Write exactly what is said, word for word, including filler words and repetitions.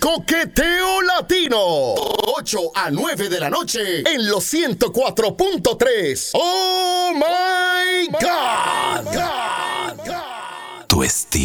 Coqueteo Latino. ocho a nueve de la noche en los ciento cuatro punto tres. ¡Oh, my God! God, God. Tu estilo.